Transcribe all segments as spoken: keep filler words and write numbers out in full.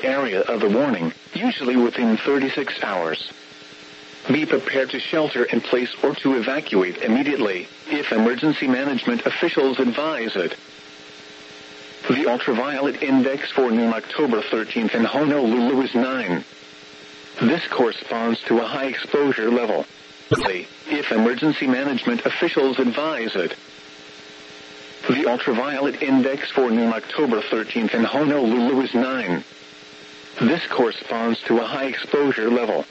area of the warning, usually within thirty-six hours. Be prepared to shelter in place or to evacuate immediately, if emergency management officials advise it. The ultraviolet index for noon October thirteenth in Honolulu is nine. This corresponds to a high exposure level. If emergency management officials advise it. The ultraviolet index for noon October thirteenth in Honolulu is nine. This corresponds to a high exposure level.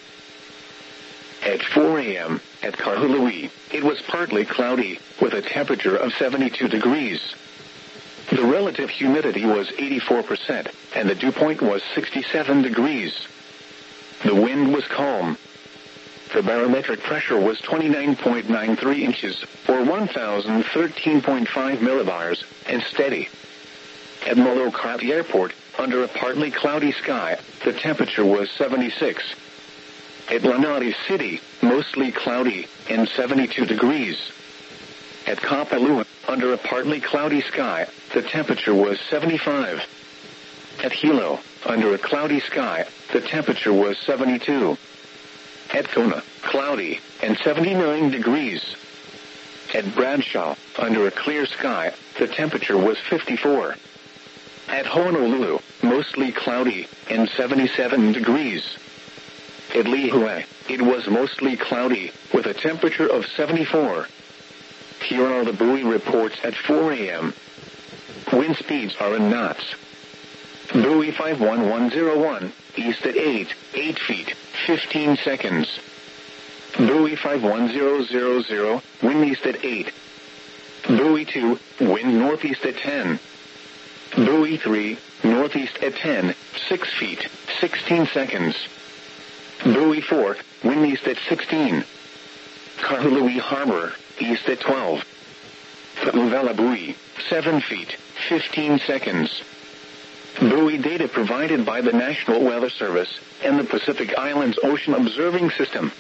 At four a m, at Kahului, it was partly cloudy, with a temperature of seventy-two degrees. The relative humidity was eighty-four percent, and the dew point was sixty-seven degrees. The wind was calm. The barometric pressure was twenty-nine point nine three inches, or one thousand thirteen point five millibars, and steady. At Molokai Airport, under a partly cloudy sky, the temperature was seventy-six. At Lanai City, mostly cloudy, and seventy-two degrees. At Kapalua, under a partly cloudy sky, the temperature was seventy-five. At Hilo, under a cloudy sky, the temperature was seventy-two. At Kona, cloudy, and seventy-nine degrees. At Bradshaw, under a clear sky, the temperature was fifty-four. At Honolulu, mostly cloudy, and seventy-seven degrees. At Lihue, it was mostly cloudy, with a temperature of seventy-four. Here are the buoy reports at four a m Wind speeds are in knots. Buoy five one one zero one, east at eight, eight feet, fifteen seconds. Buoy five one zero zero zero, wind east at eight. Buoy two, wind northeast at ten. Buoy three, northeast at ten, six feet, sixteen seconds. Buoy four, wind east at sixteen. Kahului Harbor, east at twelve. Uvela buoy, seven feet, fifteen seconds. Buoy data provided by the National Weather Service and the Pacific Islands Ocean Observing System.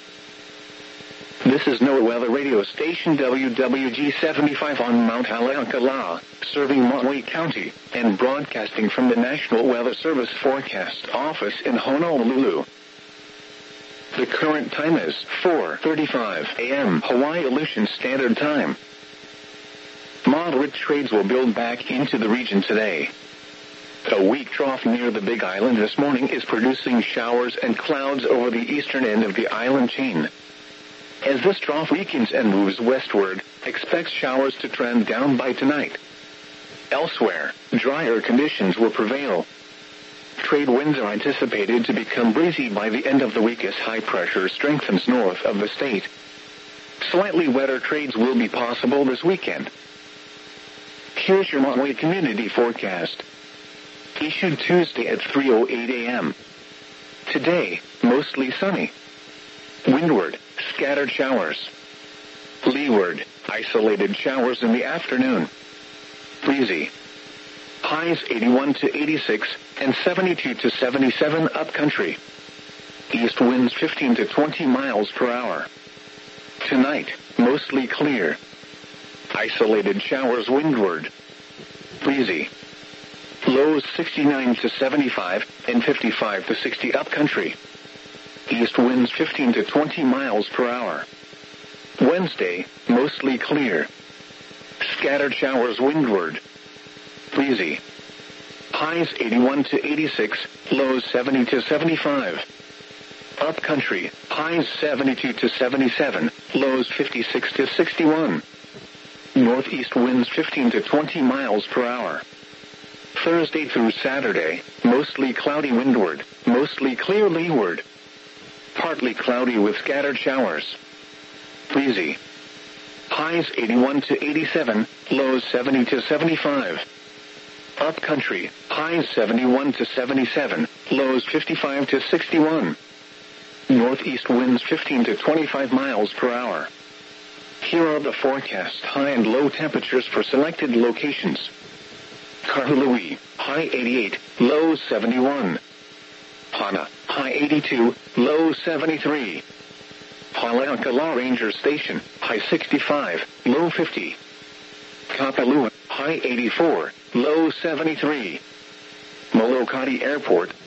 This is NOAA Weather Radio Station W W G seventy-five on Mount Haleakala, serving Maui County, and broadcasting from the National Weather Service Forecast Office in Honolulu. The current time is four thirty-five a m Hawaii Aleutian Standard Time. Moderate trades will build back into the region today. A weak trough near the Big Island this morning is producing showers and clouds over the eastern end of the island chain. As this trough weakens and moves westward, expect showers to trend down by tonight. Elsewhere, drier conditions will prevail. Trade winds are anticipated to become breezy by the end of the week as high pressure strengthens north of the state. Slightly wetter trades will be possible this weekend. Here's your Maui community forecast. Issued Tuesday at three oh eight a m Today, mostly sunny. Windward, scattered showers. Leeward, isolated showers in the afternoon. Breezy. Highs eighty-one to eighty-six and seventy-two to seventy-seven upcountry. East winds fifteen to twenty miles per hour. Tonight, mostly clear. Isolated showers windward. Breezy. Lows sixty-nine to seventy-five and fifty-five to sixty upcountry. East winds fifteen to twenty miles per hour. Wednesday, mostly clear. Scattered showers windward. Breezy. Highs eighty-one to eighty-six, lows seventy to seventy-five. Upcountry, highs seventy-two to seventy-seven, lows fifty-six to sixty-one. Northeast winds fifteen to twenty miles per hour. Thursday through Saturday, mostly cloudy windward, mostly clear leeward. Partly cloudy with scattered showers. Breezy. Highs eighty-one to eighty-seven, lows seventy to seventy-five. Upcountry, highs seventy-one to seventy-seven, lows fifty-five to sixty-one. Northeast winds fifteen to twenty-five miles per hour. Here are the forecast high and low temperatures for selected locations. Kahului, high eighty-eight, low seventy-one. Hana, high eighty-two, low seventy-three. Haleakala Ranger Station, high sixty-five, low fifty. Kapalua, high eighty-four, low seventy-three. Molokai Airport,